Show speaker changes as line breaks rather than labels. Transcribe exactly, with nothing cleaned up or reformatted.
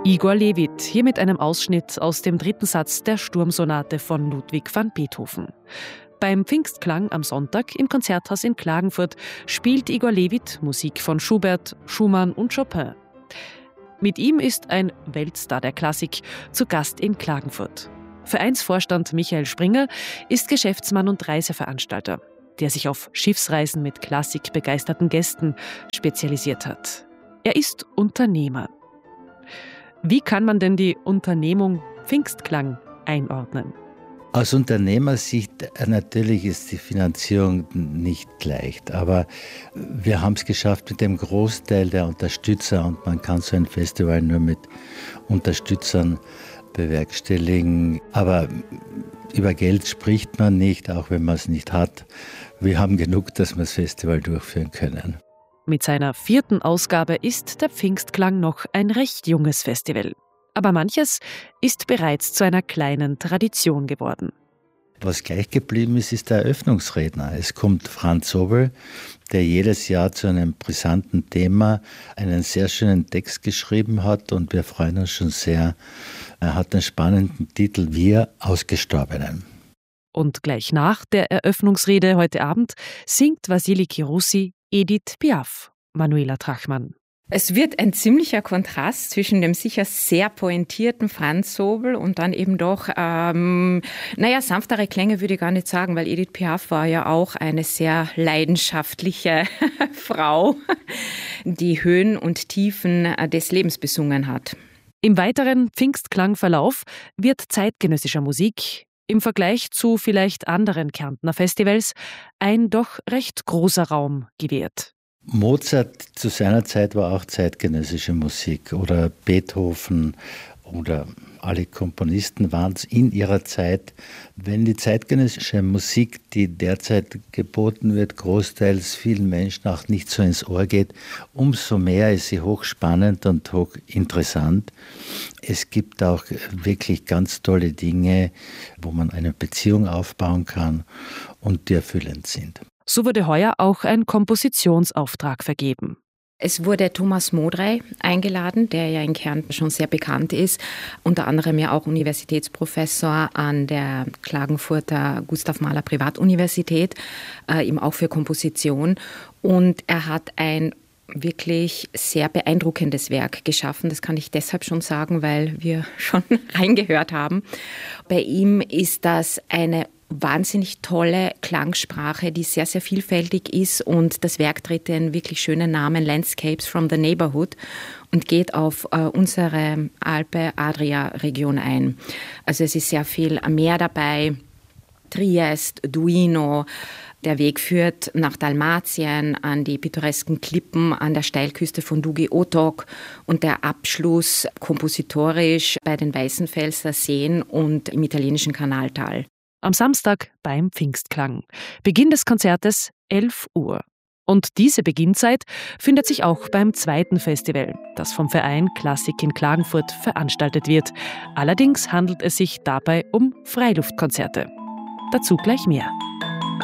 Igor Levit, hier mit einem Ausschnitt aus dem dritten Satz der Sturmsonate von Ludwig van Beethoven. Beim Pfingstklang am Sonntag im Konzerthaus in Klagenfurt spielt Igor Levit Musik von Schubert, Schumann und Chopin. Mit ihm ist ein Weltstar der Klassik zu Gast in Klagenfurt. Vereinsvorstand Michael Springer ist Geschäftsmann und Reiseveranstalter, der sich auf Schiffsreisen mit klassikbegeisterten Gästen spezialisiert hat. Er ist Unternehmer. Wie kann man denn die Unternehmung Pfingstklang einordnen?
Aus Unternehmersicht natürlich ist die Finanzierung nicht leicht, aber wir haben es geschafft mit dem Großteil der Unterstützer und man kann so ein Festival nur mit Unterstützern bewerkstelligen. Aber über Geld spricht man nicht, auch wenn man es nicht hat. Wir haben genug, dass wir das Festival durchführen können.
Mit seiner vierten Ausgabe ist der Pfingstklang noch ein recht junges Festival. Aber manches ist bereits zu einer kleinen Tradition geworden.
Was gleich geblieben ist, ist der Eröffnungsredner. Es kommt Franz Sobel, der jedes Jahr zu einem brisanten Thema einen sehr schönen Text geschrieben hat und wir freuen uns schon sehr. Er hat den spannenden Titel Wir Ausgestorbenen.
Und gleich nach der Eröffnungsrede heute Abend singt Wassily Kirussi Edith Piaf, Manuela Trachmann.
Es wird ein ziemlicher Kontrast zwischen dem sicher sehr pointierten Franz Sobel und dann eben doch, ähm, naja, sanftere Klänge würde ich gar nicht sagen, weil Edith Piaf war ja auch eine sehr leidenschaftliche Frau, die Höhen und Tiefen des Lebens besungen hat.
Im weiteren Pfingstklangverlauf wird zeitgenössischer Musik im Vergleich zu vielleicht anderen Kärntner Festivals ein doch recht großer Raum gewährt.
Mozart zu seiner Zeit war auch zeitgenössische Musik oder Beethoven oder alle Komponisten waren es in ihrer Zeit. Wenn die zeitgenössische Musik, die derzeit geboten wird, großteils vielen Menschen auch nicht so ins Ohr geht, umso mehr ist sie hochspannend und hochinteressant. Es gibt auch wirklich ganz tolle Dinge, wo man eine Beziehung aufbauen kann und die erfüllend sind.
So wurde heuer auch ein Kompositionsauftrag vergeben.
Es wurde Thomas Modrey eingeladen, der ja in Kärnten schon sehr bekannt ist, unter anderem ja auch Universitätsprofessor an der Klagenfurter Gustav Mahler Privatuniversität, äh, eben auch für Komposition. Und er hat ein wirklich sehr beeindruckendes Werk geschaffen. Das kann ich deshalb schon sagen, weil wir schon reingehört haben. Bei ihm ist das eine wahnsinnig tolle Klangsprache, die sehr, sehr vielfältig ist und das Werk trägt den wirklich schönen Namen Landscapes from the Neighborhood und geht auf äh, unsere Alpe-Adria-Region ein. Also es ist sehr viel am Meer dabei, Triest, Duino. Der Weg führt nach Dalmatien, an die pittoresken Klippen an der Steilküste von Dugi Otok und der Abschluss kompositorisch bei den Weißenfelser Seen und im italienischen Kanaltal.
Am Samstag beim Pfingstklang. Beginn des Konzertes elf Uhr. Und diese Beginnzeit findet sich auch beim zweiten Festival, das vom Verein Klassik in Klagenfurt veranstaltet wird. Allerdings handelt es sich dabei um Freiluftkonzerte. Dazu gleich mehr.